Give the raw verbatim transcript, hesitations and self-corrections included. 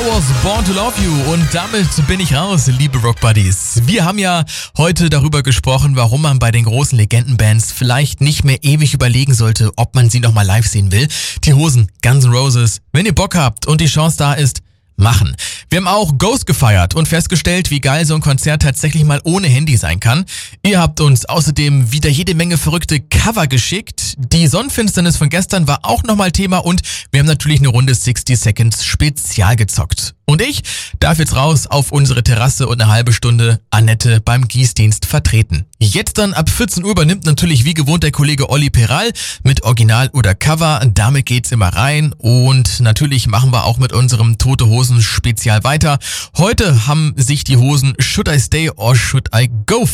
was born to love you und damit bin ich raus, liebe Rock Buddies. Wir haben ja heute darüber gesprochen, warum man bei den großen Legendenbands vielleicht nicht mehr ewig überlegen sollte, ob man sie nochmal live sehen will. Die Hosen, Guns N' Roses, wenn ihr Bock habt und die Chance da ist, machen. Wir haben auch Ghost gefeiert und festgestellt, wie geil so ein Konzert tatsächlich mal ohne Handy sein kann. Ihr habt uns außerdem wieder jede Menge verrückte Cover geschickt. Die Sonnenfinsternis von gestern war auch nochmal Thema und wir haben natürlich eine Runde sixty Seconds Spezial gezockt. Und ich darf jetzt raus auf unsere Terrasse und eine halbe Stunde Annette beim Gießdienst vertreten. Jetzt dann ab vierzehn Uhr übernimmt natürlich wie gewohnt der Kollege Olli Peral mit Original oder Cover. Damit geht's immer rein und natürlich machen wir auch mit unserem Tote Hosen Spezial weiter. Heute haben sich die Hosen Should I Stay or Should I Go